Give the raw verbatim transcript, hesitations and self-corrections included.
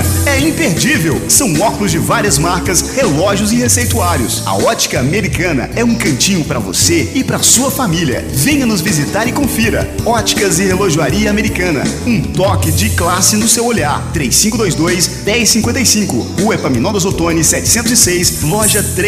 é imperdível. São óculos de várias marcas, relógios e receituários. A Ótica Americana é um cantinho para você e para sua família. Venha nos visitar e confira. Óticas e Relojoaria Americana. Um toque de classe no seu olhar. três cinco dois dois, um zero cinco cinco. Rua Epaminondas Ottoni, setecentos e seis, loja três.